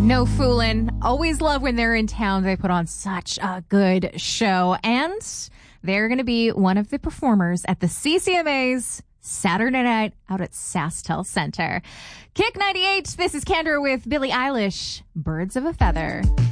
No fooling. Always love when they're in town. They put on such a good show. And they're going to be one of the performers at the CCMA's Saturday night out at SaskTel Center. Kick 98. This is Kendra with Billie Eilish, Birds of a Feather.